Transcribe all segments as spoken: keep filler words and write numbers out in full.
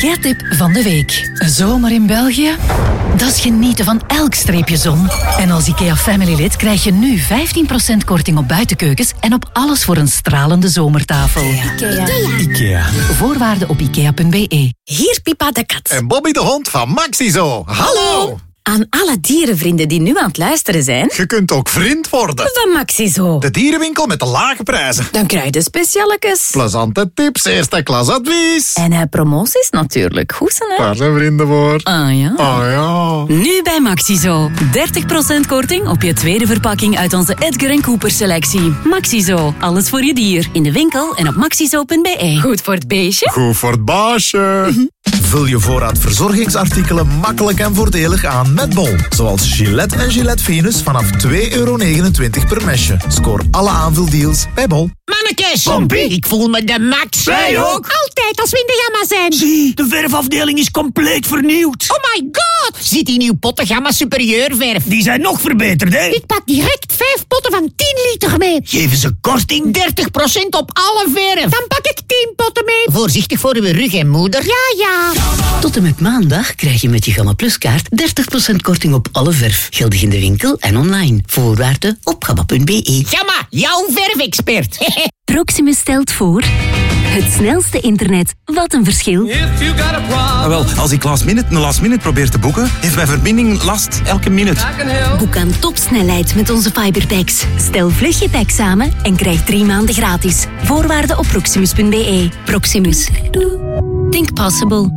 IKEA-tip van de week. Een zomer in België? Dat is genieten van elk streepje zon. En als IKEA Family lid krijg je nu vijftien procent korting op buitenkeukens en op alles voor een stralende zomertafel. IKEA. IKEA. Voorwaarden op ikea punt be. Hier Pippa de kat. En Bobby de hond van Maxizo. Hallo! Aan alle dierenvrienden die nu aan het luisteren zijn... Je kunt ook vriend worden. Van Maxizo. De dierenwinkel met de lage prijzen. Dan krijg je specialekes. Plezante tips, eerste klas advies. En uh, promoties natuurlijk. Goed zijn, hè? Daar zijn vrienden voor. Ah ja. Ah ja. Nu bij Maxizo. dertig procent korting op je tweede verpakking uit onze Edgar Cooper selectie. Maxizo. Alles voor je dier. In de winkel en op maxizo punt be. Goed voor het beestje. Goed voor het baasje. Vul je voorraad verzorgingsartikelen makkelijk en voordelig aan met Bol. Zoals Gillette en Gillette Venus vanaf twee euro negenentwintig per mesje. Scoor alle aanvuldeals bij Bol. Mannekes, Pompie, ik voel me de max. Wij ook. Altijd als we in de gamma zijn. Zie, de verfafdeling is compleet vernieuwd. Oh my god, ziet die nieuw potten gamma superieur verf. Die zijn nog verbeterd, hè? Ik pak direct vijf potten van tien liter mee. Geven ze korting? dertig procent op alle verf. Dan pak ik tien potten mee. Voorzichtig voor uw rug en moeder. Ja, ja. Tot en met maandag krijg je met je Gamma Plus kaart dertig procent korting op alle verf. Geldig in de winkel en online. Voorwaarden op gamma punt be. Gamma, jouw verfexpert. Proximus stelt voor... Het snelste internet. Wat een verschil. Ah, wel, als ik last minute een last minute probeer te boeken, heeft mijn verbinding last elke minuut. Boek aan topsnelheid met onze fiberpacks. Stel vlug je pack samen en krijg drie maanden gratis. Voorwaarden op proximus punt be. Proximus. Think possible.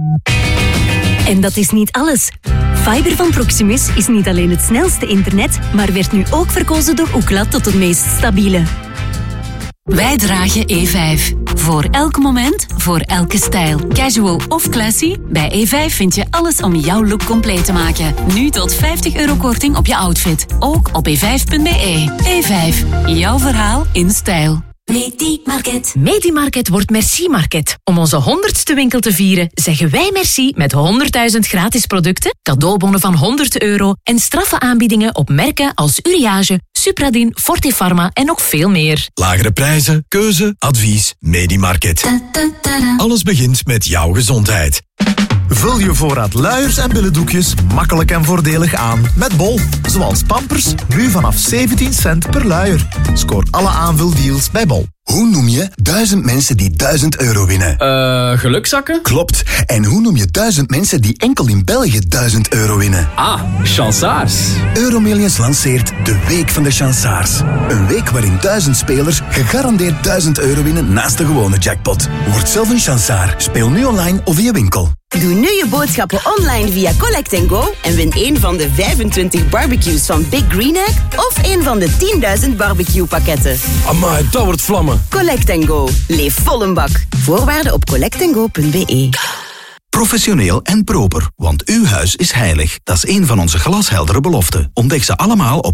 En dat is niet alles. Fiber van Proximus is niet alleen het snelste internet, maar werd nu ook verkozen door Ookla tot het meest stabiele. Wij dragen E vijf. Voor elk moment, voor elke stijl. Casual of classy, bij E vijf vind je alles om jouw look compleet te maken. Nu tot vijftig euro korting op je outfit. Ook op e vijf punt be. E vijf, jouw verhaal in stijl. Medimarket. Medimarket wordt Merci Market. Om onze honderdste winkel te vieren, zeggen wij merci met honderdduizend gratis producten, cadeaubonnen van honderd euro en straffe aanbiedingen op merken als Uriage, Supradin, Fortifarma en nog veel meer. Lagere prijzen, keuze, advies, Medimarket. Alles begint met jouw gezondheid. Vul je voorraad luiers en billendoekjes makkelijk en voordelig aan met Bol. Zoals Pampers, nu vanaf zeventien cent per luier. Scoor alle aanvuldeals bij Bol. Hoe noem je duizend mensen die duizend euro winnen? Eh, uh, gelukzakken? Klopt. En hoe noem je duizend mensen die enkel in België duizend euro winnen? Ah, chansaars. Euromillions lanceert de Week van de Chansaars. Een week waarin duizend spelers gegarandeerd duizend euro winnen naast de gewone jackpot. Word zelf een chansaar. Speel nu online of via winkel. Doe nu je boodschappen online via Collect and Go en win een van de vijfentwintig barbecues van Big Green Egg of een van de tienduizend barbecue pakketten. Amai, dat wordt vlammen. Collect and Go. Leef vol een bak. Voorwaarden op collect and go punt be. Professioneel en proper, want uw huis is heilig. Dat is een van onze glasheldere beloften. Ontdek ze allemaal op